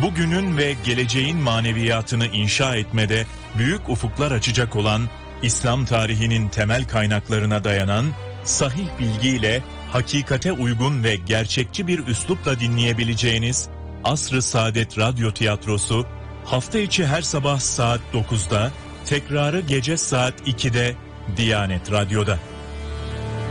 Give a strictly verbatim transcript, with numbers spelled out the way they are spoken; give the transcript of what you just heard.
bugünün ve geleceğin maneviyatını inşa etmede büyük ufuklar açacak olan, İslam tarihinin temel kaynaklarına dayanan, sahih bilgiyle, hakikate uygun ve gerçekçi bir üslupla dinleyebileceğiniz Asr-ı Saadet Radyo Tiyatrosu, hafta içi her sabah saat dokuzda, tekrarı gece saat ikide Diyanet Radyo'da.